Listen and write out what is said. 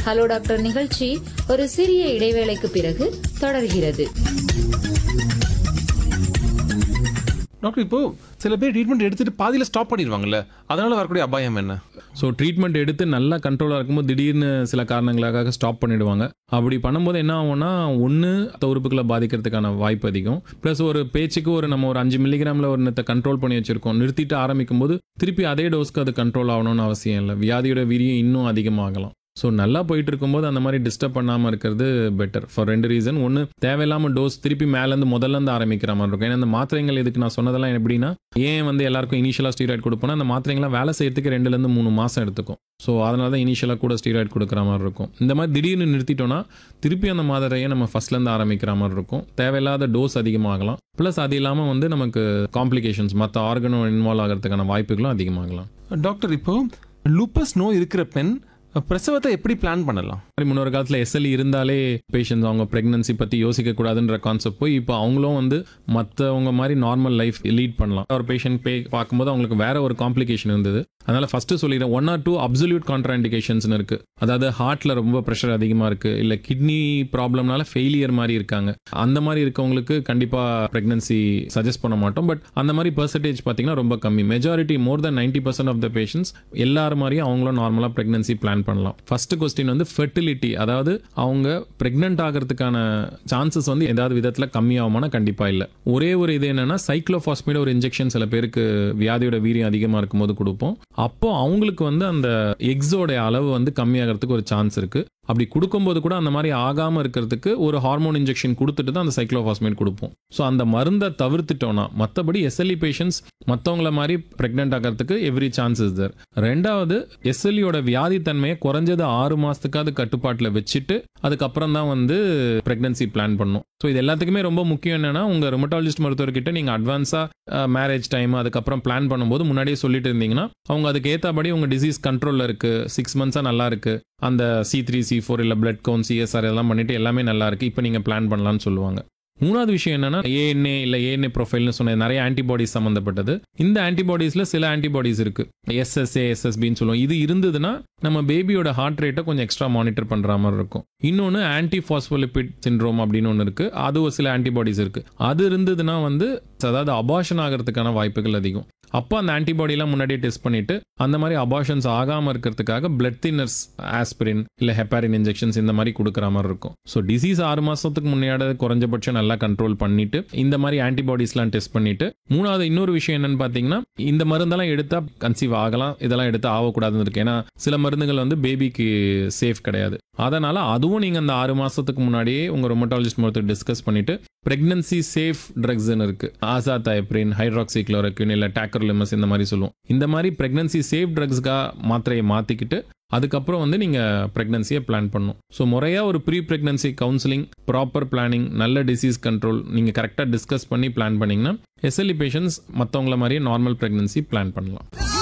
Hello doctor நிகழ்ச்சி ஒரு சிறிய இடைவேளைக்கு பிறகு தொடர்கிறது. டாக்டர், இப்போ சில பேர் ட்ரீட்மெண்ட் எடுத்துட்டு பாதியில் ஸ்டாப் பண்ணிடுவாங்கல்ல, அதனால வரக்கூடிய அபாயம் என்ன? ஸோ ட்ரீட்மெண்ட் எடுத்து நல்லா கண்ட்ரோலாக இருக்கும்போது திடீர்னு சில காரணங்களுக்காக ஸ்டாப் பண்ணிவிடுவாங்க. அப்படி பண்ணும்போது என்ன ஆகும்னா, ஒன்று உறுப்புகளை பாதிக்கிறதுக்கான வாய்ப்பு அதிகம். ப்ளஸ் ஒரு பேச்சுக்கு நம்ம ஒரு 5 மில்லிகிராமில் ஒரு கண்ட்ரோல் பண்ணி வச்சுருக்கோம், நிறுத்திட்டு ஆரம்பிக்கும் போது திருப்பி அதே டோஸ்க்கு அது கண்ட்ரோல் ஆகணும்னு அவசியம் இல்லை. வியாதியோட வீரியம் இன்னும் அதிகமாகலாம். ஸோ நல்லா போயிட்டு இருக்கும்போது அந்த மாதிரி டிஸ்டர்ப் பண்ணாமல் இருக்கிறது பெட்டர் ஃபார் 2 ரீசன். ஒன்று, தேவையில்லாமல் டோஸ் திருப்பி மேலேருந்து முதல்லேருந்து ஆரம்பிக்கிற மாதிரி இருக்கும். ஏன்னா அந்த மாத்திரைகள் இதுக்கு நான் சொன்னதெல்லாம் எப்படின்னா, ஏன் எல்லாருக்கும் இனிஷியலாக ஸ்டீராய்டு கொடுப்போம்னா, அந்த மாத்திரைங்களாம் வேலை செய்யறதுக்கு 2 3 மாதம் எடுத்துக்கும். ஸோ அதனால தான் இனிஷியலாக கூட ஸ்டீராய்டு கொடுக்குற மாதிரி இருக்கும். இந்த மாதிரி திடீர்னு நிறுத்திட்டோன்னா திருப்பி அந்த மாத்திரையை நம்ம ஃபஸ்ட்லேருந்து ஆரம்பிக்கிற மாதிரி இருக்கும். தேவையில்லாத டோஸ் அதிகமாகலாம். ப்ளஸ் அது இல்லாமல் நமக்கு காம்ப்ளிகேஷன்ஸ் மற்ற ஆர்கனும் இன்வால்வ் ஆகிறதுக்கான வாய்ப்புகளும் அதிகமாகலாம். டாக்டர், இப்போ லூப்பஸ் நோய் இருக்கிற பெண் பிரசவத்தை எப்படி பிளான் பண்ணலாம்? முன்னொரு காலத்தில் எஸ்எல்இ இருந்தாலே பேஷண்ட்ஸ் அவங்க ப்ரெக்னன்சி பற்றி யோசிக்கக்கூடாதுன்ற கான்செப்ட் போய் இப்போ அவங்களும் மற்றவங்க மாதிரி நார்மல் லைஃப் லீட் பண்ணலாம். ஒரு பேஷண்ட் பார்க்கும்போது அவங்களுக்கு வேற ஒரு காம்ப்ளிகேஷன் இருந்தது. அதனால ஃபஸ்ட்டு சொல்லிடுறேன், 1 or 2 அப்சல்யூட் கான்ட்ராண்டிகேஷன்ஸ்னு இருக்குது. அதாவது ஹார்ட்டில் ரொம்ப ப்ரெஷர் அதிகமாக இருக்குது, இல்லை கிட்னி ப்ராப்ளம்னால ஃபெயிலியர் மாதிரி இருக்காங்க. அந்த மாதிரி இருக்கவங்களுக்கு கண்டிப்பாக ப்ரெக்னன்சி சஜஸ்ட் பண்ண மாட்டோம். பட் அந்த மாதிரி பர்சன்டேஜ் பார்த்தீங்கன்னா ரொம்ப கம்மி. Majority more then 90% of the patients எல்லாரும் மாதிரியும் அவங்களும் நார்மலாக ப்ரெக்னன்சி பிளான் பண்ணலாம். ஃபர்ஸ்ட் கொஸ்டின் ஃபெர்டிலிட்டி, அதாவது அவங்க பிரெக்னென்ட் ஆகிறதுக்கான சான்சஸ் ஏதாவது விதத்தில் கம்மியாகுமானா கண்டிப்பாக இல்லை. ஒரே ஒரு இது என்னன்னா, சைக்ளோபாஸ்மிட் ஒரு இன்ஜெக்ஷன் சில பேருக்கு வியாதியோட வீரியம் அதிகமாக இருக்கும்போது கொடுப்போம். அப்போ அவங்களுக்கு அந்த எக்ஸோட அளவு கம்மியாகிறதுக்கு ஒரு சான்ஸ் இருக்கு. அப்படி கொடுக்கும்போது கூட அந்த மாதிரி ஆகாமல் இருக்கிறதுக்கு ஒரு ஹார்மோன் இன்ஜெக்ஷன் கொடுத்துட்டு தான் அந்த சைக்ளோபாஸ்மேட் கொடுப்போம். ஸோ அந்த மருந்தை தவிர்த்துட்டோம்னா மற்றபடி எஸ்எல்இ பேஷண்ட்ஸ் மற்றவங்கள மாதிரி பிரெக்னென்ட் ஆகிறதுக்கு எவ்ரி சான்ஸ் இஸ் தேர். ரெண்டாவது, எஸ்எல்இயோட வியாதி தன்மையை குறைஞ்சது 6 மாதத்துக்காவது கட்டுப்பாட்டில் வச்சுட்டு அதுக்கப்புறம் தான் பிரெக்னன்சி பிளான் பண்ணணும். ஸோ இது எல்லாத்துக்குமே ரொம்ப முக்கியம். என்னன்னா, உங்கள் ருமட்டாலஜிஸ்ட் மருத்துவர்கிட்ட நீங்கள் அட்வான்ஸாக மேரேஜ் டைம் அதுக்கப்புறம் பிளான் பண்ணும்போது முன்னாடியே சொல்லிட்டு இருந்தீங்கன்னா அவங்க அதுக்கு ஏற்றபடி உங்கள் டிசீஸ் கண்ட்ரோலில் இருக்குது, 6 மந்த்ஸாக நல்லா இருக்குது, அந்த C3 C4 இல்லை பிளட் கவுண்ட் CSR எல்லாம் பண்ணிட்டு எல்லாமே நல்லா இருக்குது, இப்போ நீங்கள் பிளான் பண்ணலான்னு சொல்லுவாங்க. மூணாவது விஷயம் என்னன்னா, ஏஎன்ஏ இல்லை ஏஎன்ஏ ப்ரொஃபைல்னு சொன்னது நிறைய ஆன்டிபாடிஸ் சம்மந்தப்பட்டது. இந்த ஆன்டிபாடிஸில் சில ஆன்டிபாடிஸ் இருக்கு, SSA SSBன்னு சொல்லுவோம். இது இருந்ததுன்னா நம்ம பேபியோட ஹார்ட் ரேட்டை கொஞ்சம் எக்ஸ்ட்ரா மானிட்டர் பண்ணுற மாதிரி இருக்கும். இன்னொன்று ஆன்டிபாஸ்போலிபிட் சிண்ட்ரோம் அப்படின்னு ஒன்று இருக்கு, அது ஒரு சில ஆன்டிபாடிஸ் இருக்கு. அது இருந்ததுன்னா அதாவது அபார்ஷன் ஆகிறதுக்கான வாய்ப்புகள் அதிகம். அப்போ அந்த ஆன்டிபாடிலாம் முன்னாடியே டெஸ்ட் பண்ணிட்டு அந்த மாதிரி அபார்ஷன்ஸ் ஆகாமல் இருக்கிறதுக்காக பிளட் தின்னர்ஸ், ஆஸ்பிரின் இல்லை ஹெப்பாரின் இன்ஜெக்ஷன்ஸ் இந்த மாதிரி கொடுக்குற மாதிரி இருக்கும். ஸோ டிசீஸ் 6 மாதத்துக்கு முன்னாடி குறைஞ்சபட்சம் நல்லா கண்ட்ரோல் பண்ணிட்டு இந்த மாதிரி ஆன்டிபாடிஸ்லாம் டெஸ்ட் பண்ணிட்டு. மூணாவது இன்னொரு விஷயம் என்னன்னு பார்த்தீங்கன்னா, இந்த மருந்தெல்லாம் எடுத்தா கன்சீவ் ஆகலாம், இதெல்லாம் எடுத்து ஆகக்கூடாதுன்னு இருக்கு. ஏன்னா சில மருந்துகள் பேபிக்கு சேஃப் கிடையாது. அதனால அதுவும் நீங்கள் அந்த 6 மாதத்துக்கு முன்னாடியே உங்கள் ரொமட்டாலஜிஸ்ட் மருத்துவர் டிஸ்கஸ் பண்ணிட்டு பிரெக்னன்சி சேஃப் ட்ரக்ஸ்ன்னு இருக்கு, ஆசாதைப்ரின், ஹைட்ராக்சிக்ளோரோக்வின் இல்லை டாக்கர்லிமஸ் இந்த மாதிரி சொல்லுவோம். இந்த மாதிரி பிரெக்னன்சி சேஃப் ட்ரக்ஸ்க்காக மாத்திரையை மாற்றிக்கிட்டு அதுக்கப்புறம் நீங்கள் ப்ரெக்னன்சியை பிளான் பண்ணணும். ஸோ முறையாக ஒரு pre pregnancy counselling, proper planning, நல்ல டிசீஸ் கண்ட்ரோல் நீங்கள் கரெக்டாக டிஸ்கஸ் பண்ணி பிளான் பண்ணிங்கன்னா எஸ்எல்இ பேஷண்ட்ஸ் மற்றவங்கள மாதிரியே நார்மல் ப்ரெக்னன்சி பிளான் பண்ணலாம்.